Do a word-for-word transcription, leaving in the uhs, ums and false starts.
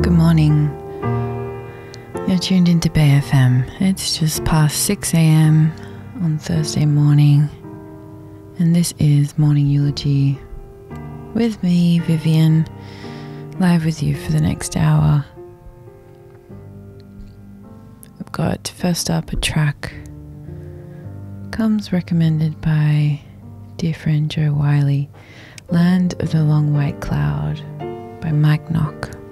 Good morning. You're tuned into Bay F M. It's just past six a.m. on Thursday morning, and this is Morning Eulogy with me, Vivian, live with you for the next hour. I've got first up a track, comes recommended by dear friend Joe Wiley, Land of the Long White Cloud by Mike Knock.